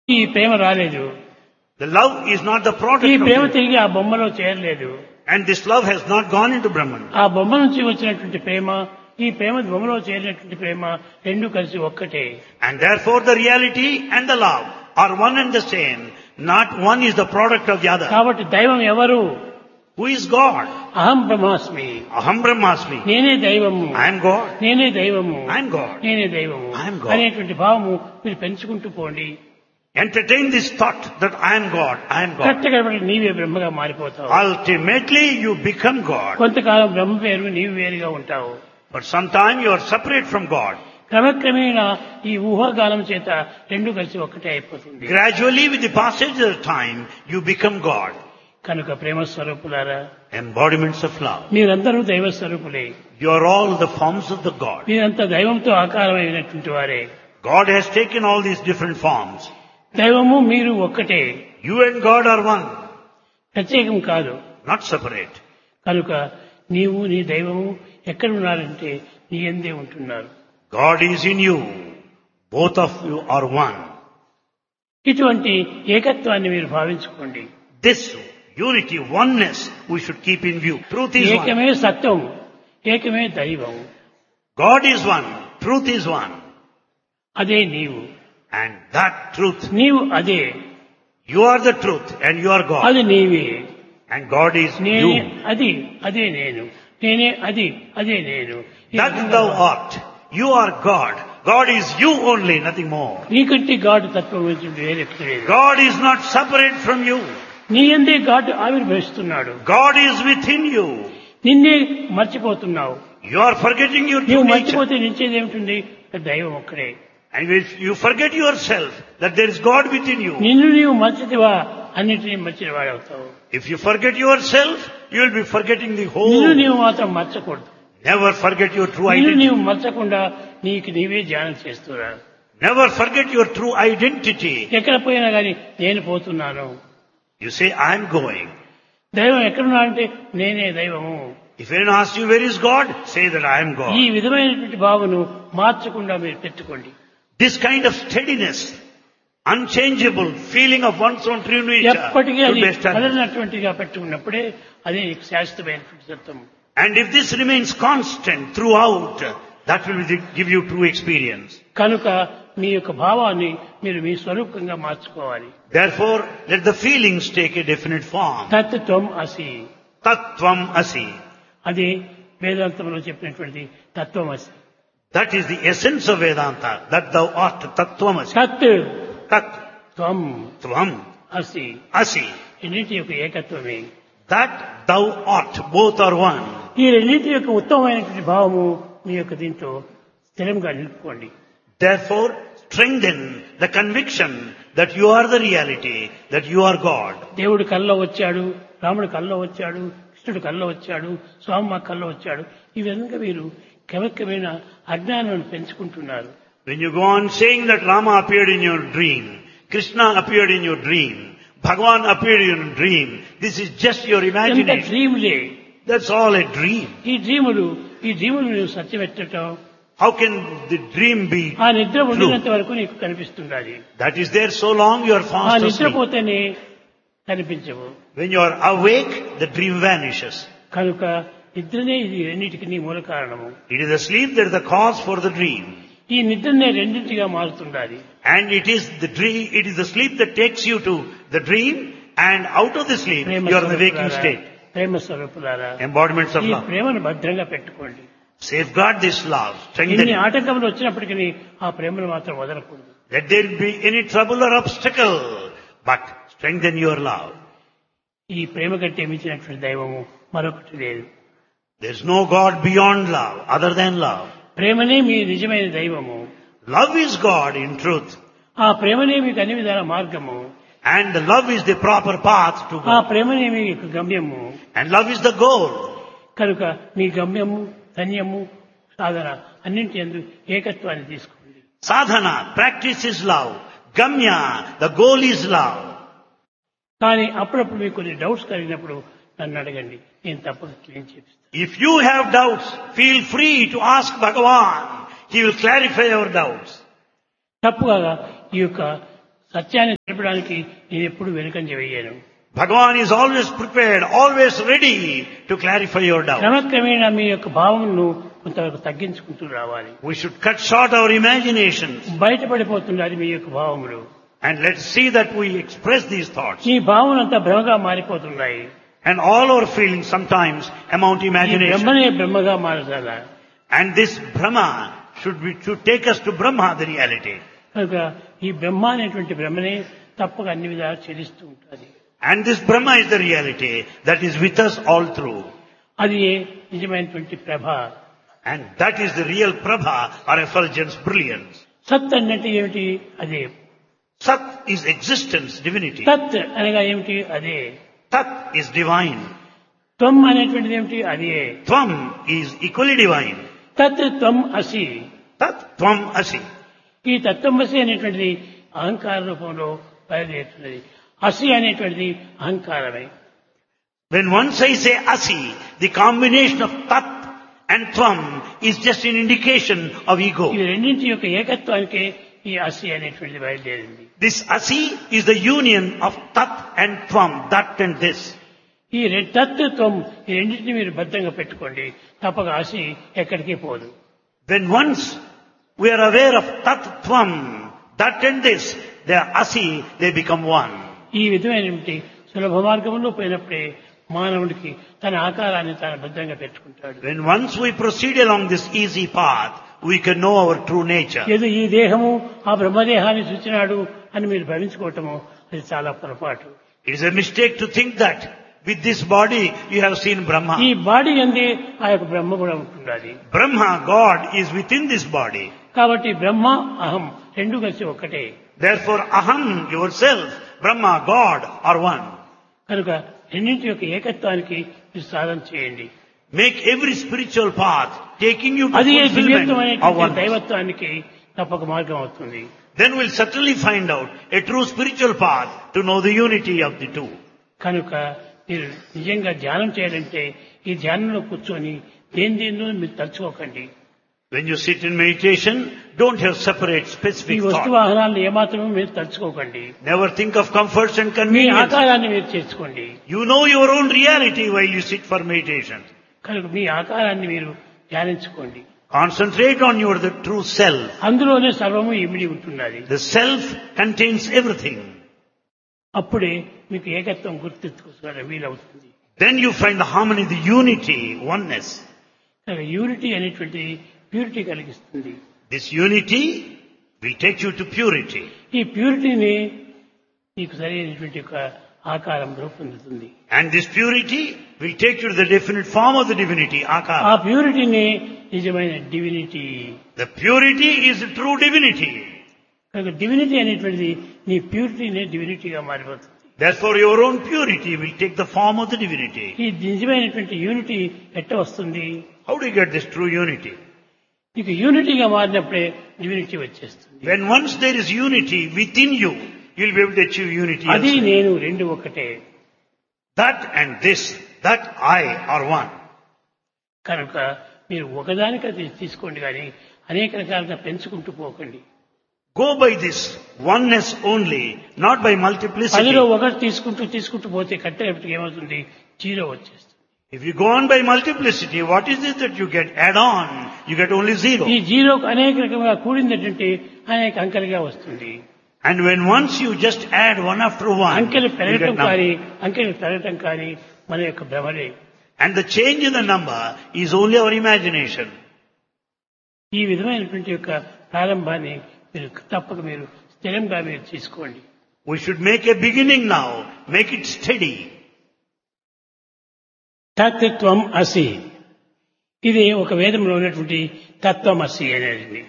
ఈ ప్రేమ రాలేదు. The love is not the ఈ product ప్రేమ of it. తిరిగి ఆ బొమ్మలో చేరలేదు. And this love has not gone into Brahman. ఆ బొమ్మ నుంచి వచ్చినటువంటి ప్రేమ, ఈ ప్రేమ బొమ్మలో చేరినటువంటి ప్రేమ రెండు కలిసి ఒక్కటే. And therefore the reality and the love are one and the same. Not one is the product of the other. కాబట్టి దైవం ఎవరు? Who is God? అహం బ్రహ్మాస్మి. Aham Brahmasmi. నేనే దైవము, I am God. నేనే దైవము, I am God. నేనే దైవము I am God. అనేటువంటి భావము మీరు పెంచుకుంటూ పోండి. Entertain this thought that I am God. I am God. కరెక్ట్గా నీవే బ్రహ్మగా మారిపోతావు. Ultimately you become God. కొంతకాలం బ్రహ్మ వేరు, నీవు వేరుగా ఉంటావు. For some time you are separate from God. క్రమక్రమేణా ఈ ఊహాగానం చేత రెండు కలిసి ఒక్కటే అయిపోతుంది. Gradually with the passage of time you become God. కనుక ప్రేమ స్వరూపులారా, Embodiments of love. మీరందరూ దైవ స్వరూపులే. You are all the forms of the God. మీరంతా దైవంతో ఆకారమైనటువంటి వారే. God has taken all these different forms. దైవము మీరు ఒక్కటే, You and God are one, ప్రత్యేకం కాదు. not separate. కనుక నీవు నీ దైవము ఎక్కడ ఉన్నారంటే నీ యందే ఉంటున్నారు. God is in you. Both of you are one. ఇటువంటి ఏకత్వాన్ని మీరు భావించుకోండి. This unity, oneness, we should keep in view. Truth is one. ఏకమే సత్యం, ఏకమే దైవం. God is one. Truth is one. అదే నీవు, And that truth, నీవు అదే, you are the truth and you are God. అది నీవే. And God is నేనే you. అది, అదే నేను, నేనే అది, అదే నేను. ఈ That విధంగా thou art. You are God. God is you only, nothing more. నీకంటే గాడు తత్వం గురించి వేరెక్కడ లేదు. God is not separate from you. నీ యందే గాడు ఆవిర్భవిస్తున్నాడు. God is within you. నిన్నే మర్చిపోతున్నావు. You are forgetting your నీవు true nature. మర్చిపోతే నిలిచేది ఏమిటి? దైవం ఒక్కడే. And if you forget yourself that there is God within you, నిన్ను నీవు మర్చితివా అన్నిటినీ మర్చిన వాడవుతావు. if you forget yourself, you will be forgetting the నిన్ను whole. నీవు మాత్రం మర్చకూడదు. Never forget your true నిన్ను identity. నీవు మర్చకుండా నీకు నీవే ధ్యానం చేస్తున్నా. Never forget your true identity. ఎక్కడ పోయినా కానీ నేను పోతున్నాను. You say, I am going. దైవం ఎక్కడున్నా అంటే నేనే దైవము. If anyone asks you, where is God? Say that I am ఈ God. విధమైనటువంటి భావను మార్చకుండా మీరు పెట్టుకోండి. This kind of steadiness, unchangeable feeling of one's own true nature ఎప్పటికీ should అది be established. కదలినటువంటిగా పెట్టుకున్నప్పుడే అదే శాశ్వతమైనటువంటి సత్యం. And if this remains constant throughout, that will give you true experience. కనుక మీ యొక్క భావాన్ని మీరు మీ స్వరూపంగా మార్చుకోవాలి. Therefore, let the feelings take a definite form. తత్వం అసి, Tattvam asi. అది వేదాంతంలో చెప్పినటువంటి తత్వం అసి. That is the essence of Vedanta. That thou art tattvam asi. తత్ Tat త్వం tvam అసి, asi. రెండింటి యొక్క ఏకత్వమే. That thou art. Both are one. ఈ రెండింటి యొక్క ఉత్తమమైనటువంటి భావము మీ యొక్క దీంతో స్థిరంగా నిలుపుకోండి. Therefore, strengthen the conviction that you are the reality, that you are God. దేవుడు కల్లో వచ్చాడు, రాముడు కల్లో వచ్చాడు, కృష్ణుడు కల్లో వచ్చాడు, స్వామి కల్లో వచ్చాడు. ఈ విధంగా మీరు క్రమక్రమేణా అజ్ఞానాన్ని పెంచుకుంటున్నారు. When you go on saying that Rama appeared in your dream, Krishna appeared in your dream, Bhagavan appeared in your dream, this is just your ఎంత imagination. డ్రీములే. That's all a dream. ఈ డ్రీములు నువ్వు సత్యపెట్టడం, How can the dream be ఆ నిద్ర true? ఉండినంత వరకు నీకు కనిపిస్తుండాలి. That is there so long you are ఆ fast asleep. నిద్రపోతేనే కనిపించవు. When you are awake, the dream vanishes. కనుక నిద్రనే ఇది రెండింటికి నీ మూల కారణము. It is the sleep that is the cause for the dream. ఈ నిద్రనే రెండింటిగా మారుతుండాలి. And it is the dream, it is the sleep that takes you to the dream, and out of the sleep Prema you are in the waking స్వరూపులారా, state. ప్రేమ స్వరూపులారా, Embodiments of ఈ love. ప్రేమను భద్రంగా పెట్టుకోండి. Safeguard this love. Strengthen ఎన్ని it. ఆటంకములు వచ్చినప్పటికీ ఆ ప్రేమను మాత్రం వదలకూడదు. Let there be any trouble or obstacle, but strengthen your love. ఈ ప్రేమ కంటే మించినటువంటి దైవము మరొకటి లేదు. There is no God beyond love, other than love. ప్రేమనే మీ నిజమైన దైవము. Love is God in truth. ఆ ప్రేమనే మీకు అన్ని విధాల మార్గము. And the love is the proper path to ఆ go. ప్రేమనే మీకు గమ్యము. And love is the goal. కనుక మీ గమ్యము, ధన్యము, సాధన అన్నింటి యందు ఏకత్వాన్ని తీసుకోండి. Sadhana, practice is love. Gamya, the goal is love. కానీ అప్పుడప్పుడు మీకు కొన్ని డౌట్స్ కలిగినప్పుడు నన్ను అడగండి, నేను తప్పక క్లీన్ చేపిస్తాను. If you have doubts, feel free to ask Bhagavan. He will clarify your doubts. తప్పుగా ఈ యొక్క సత్యాన్ని తెలపడానికి నేను ఎప్పుడు వెనుకంజ వేయను. Bhagavan is always prepared, always ready to clarify your doubt. క్రమక్రమేణా మీ యొక్క భావమును కొంతవరకు తగ్గించుకుంటూ రావాలి. We should cut short our imaginations బయటపడిపోతున్నది మీ యొక్క భావములు. and let's see that we express these thoughts. ఈ భావనంతా భ్రమగా మారిపోతున్నాయి. And all our feelings sometimes amount ఈ imagination. బ్రహ్మనే బ్రహ్మగా మారజాల. And this Brahma should take us to Brahma, the reality. కనుక ఈ బ్రహ్మ అనేటువంటి బ్రహ్మనే తప్పక అన్ని విధాలు చెలిస్తూ ఉంటుంది. And this Brahma is the reality that is with us all through. అది నిజమైనటువంటి ప్రభ. And that is the real Prabha or effulgence, brilliance. సత్ అన్నట్టు ఏమిటి? అదే. Sat is existence, divinity. తత్ అనగా ఏమిటి? అదే. Tat is divine. త్వం అనేటువంటిది ఏమిటి? అదే. Tvam is equally divine. తత్ త్వం అసి. Tat Tvam Asi. ఈ తత్వమసి అనేటువంటిది అహంకార రూపంలో బయలుదేరుతున్నది. అసి అనేటువంటిది అహంకారమే. When once I say Asi, the combination of Tat and Tvam is just an indication of ego. ఈ రెండింటి యొక్క ఏకత్వానికే ఈ అసి అనేటువంటిది బయలుదేరింది. This Asi is the union of Tat and Tvam, that and this. ఈ తత్వం ఈ రెండింటిని మీరు బద్ధంగా పెట్టుకోండి, తప్పక అసి ఎక్కడికి పోదు. When once we are aware of Tat Tvam, that and this, they are Asi, they become one. ఈ విధమైనటువంటి సులభ మార్గంలో పోయినప్పుడే మానవుడికి తన ఆకారాన్ని తాను బద్ధంగా పెట్టుకుంటాడు. When once we proceed along this easy path, we can know our true nature. ఏదో ఈ దేహము ఆ బ్రహ్మదేహాన్ని సూచినాడు అని మీరు భావించుకోవటము అది చాలా పొరపాటు. It is a mistake to think that with this body you have seen Brahma. ఈ బాడీ అందే ఆ యొక్క బ్రహ్మ కూడా ఉంటున్నది. Brahma, God, is within this body. కాబట్టి బ్రహ్మ అహం రెండు కలిసి ఒక్కటే. Therefore, Aham, yourself, Brahma, God are one. కనుక రెండింటి యొక్క ఏకత్వానికి మీరు సాధన చేయండి. Make every spiritual path taking you to అది fulfillment of దివ్యత్వమైనటువంటి oneness. దైవత్వానికి తప్పక మార్గం అవుతుంది. Then we'll certainly find out a true spiritual path to know the unity of the two. కనుక మీరు నిజంగా ధ్యానం చేయాలంటే ఈ ధ్యానంలో కూర్చొని దేనిదేనో మీరు తలుచుకోకండి. When you sit in meditation, don't have separate ఈ specific వస్తు thoughts. వాహనాలను ఏమాత్రమూ మీరు తలుచుకోకండి. Never think of comforts and me convenience. ఆకారాన్ని మీరు చేసుకోండి. You know your own reality while you sit for meditation. కనుక మీ ఆకారాన్ని మీరు ధ్యానించుకోండి. Concentrate on your the true self. అందులోనే సర్వము ఇమిడి ఉంటున్నది. The self contains everything. అప్పుడే మీకు ఏకత్వం గుర్తెత్తుకోవడం వీలవుతుంది. Then you find the harmony, the unity, oneness. కనుక యూనిటీ అనేటువంటి ప్యూరిటీ కలిగిస్తుంది. This unity will take you to purity. ఈ ప్యూరిటీని మీకు సరైనటువంటి ఒక ఆకారం రూపొందుతుంది. And this purity will take you to the definite form of the divinity, ఆ Akara. ప్యూరిటీని నిజమైన divinity. The purity is the true divinity. కనుక డివినిటీ అనేటువంటిది నీ ప్యూరిటీనే డివినిటీగా మారిపోతుంది. Therefore your own purity will take the form of the divinity. ఈ నిజమైనటువంటి unity ఎట్ట వస్తుంది? How do you get this true unity? నీకు యూనిటీగా మారినప్పుడే డివినిటీ వచ్చేస్తుంది. When once there is unity within you, you'll be able to achieve unity. అది elsewhere. నేను రెండు ఒకటే. That and this, that I are one. కనుక మీరు ఒకదానికది తీసుకోండి కానీ అనేక రకాలుగా పెంచుకుంటూ పోకండి. Go by this oneness only, not by multiplicity. పదిలో ఒకటి తీసుకుంటూ పోతే కట్టేపటికి ఏమవుతుంది? జీరో వచ్చేస్తుంది. If you go on by multiplicity, what is it that you get? Add on, you get only zero. ఈ జీరోకు అనేక రకంగా కూడిందంటే అనేక అంకెలుగా వస్తుంది. And when once you just add one after one, అంకెలు you పెరగటం get number. కానీ అంకెలు పెరగటం కానీ మన యొక్క భ్రమలే. And the change in the number is only our imagination. ఈ విధమైనటువంటి యొక్క ప్రారంభాన్ని మీరు తప్పక మీరు స్థిరంగా మీరు తీసుకోండి. We should make a beginning now, make it steady. తత్వం అసి, ఇది ఒక వేదంలో ఉన్నటువంటి తత్వం అసి అనేది.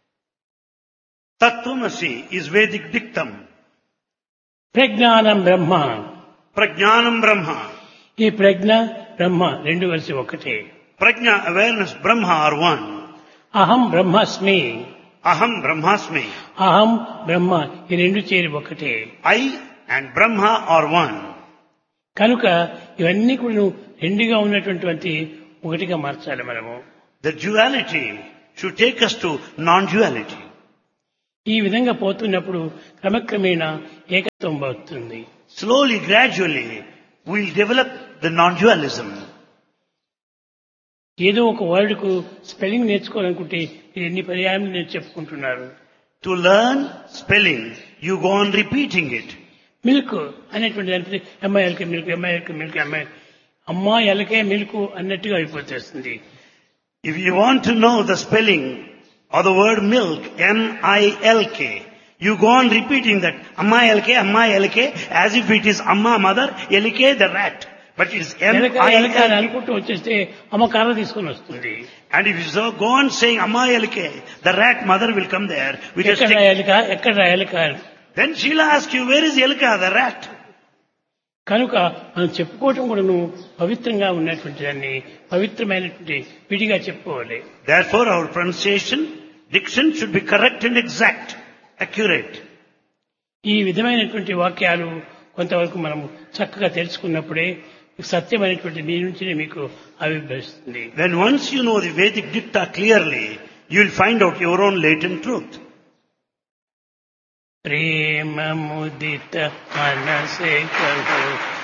Tattvamasi is Vedic dictum. ప్రజ్ఞానం బ్రహ్మ. Prajnanam Brahma. ఈ ప్రజ్ఞ బ్రహ్మ రెండు కలిసి ఒకటే. Prajna, awareness, Brahma are one. అహం బ్రహ్మాస్మి. Aham Brahmasmi. అహం బ్రహ్మ ఈ రెండు చేరి ఒకటే. I and Brahma are one. కనుక ఇవన్నీ కూడా రెండుగా ఉన్నటువంటి ఒకటిగా మార్చాలి మనము. The duality should take us to non-duality. ఈ విధంగా పోతున్నప్పుడు క్రమక్రమేణా ఏకత్వం అవుతుంది. Slowly, gradually, we'll develop the non-dualism. ఏదో ఒక వర్డ్ కు స్పెల్లింగ్ నేర్చుకోవాలనుకుంటే ఎన్ని పర్యాయం నేను చెప్పుకుంటున్నారు. To learn spelling, you go on repeating it. Milk అనేటువంటి దానికి M I L K milk, M I L K milk, అమ్మాయిలకే milk అన్నట్టుగా అయిపోతుంది. If you want to know the spelling of the word milk, M-I-L-K, you go on repeating that Amma LK, as if it is Amma mother, LK the rat. But it is M-I-L-K. అనుకుంటూ వచ్చేస్తే అమ్మ కర్ర తీసుకుని వస్తుంది. And if you so go on saying Amma LK, the rat mother will come there with a stick. ఎక్కడ ఎలక. Then she'll ask you, where is Elka, the rat? కనుక మనం చెప్పుకోవటం కూడాను పవిత్రంగా ఉన్నటువంటి దాన్ని పవిత్రమైనటువంటి విడిగా చెప్పుకోవాలి. Therefore our pronunciation, diction should be correct and exact, accurate. ఈ విధమైనటువంటి వాక్యాలు కొంతవరకు మనం చక్కగా తెలుసుకున్నప్పుడే సత్యమైనటువంటి మీ నుంచి మీకు ఆవిర్భవిస్తుంది. When once you know the Vedic dicta clearly, you will find out your own latent truth. ప్రేమ ముదిత మనసే కహో